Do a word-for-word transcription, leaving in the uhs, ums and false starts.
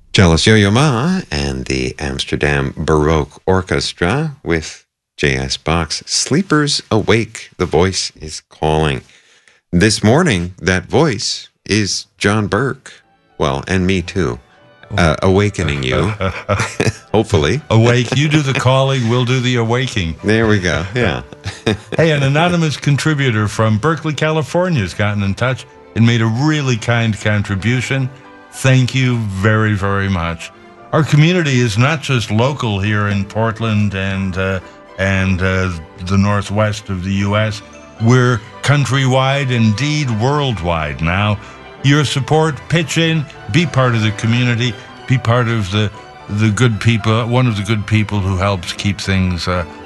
Jealous Yo-Yo Ma and the Amsterdam Baroque Orchestra with J S. Bach's Sleepers Awake. The voice is calling. This morning, that voice is John Burke. Well, and me too. Uh, awakening you, hopefully. Awake. You do the calling, we'll do the awaking. There we go, yeah. Hey, an anonymous contributor from Berkeley, California has gotten in touch and made a really kind contribution. Thank you very, very much. Our community is not just local here in Portland and uh, and uh, the northwest of the U S. We're countrywide, indeed worldwide now. Your support, pitch in, be part of the community, be part of the the good people, one of the good people who helps keep things uh,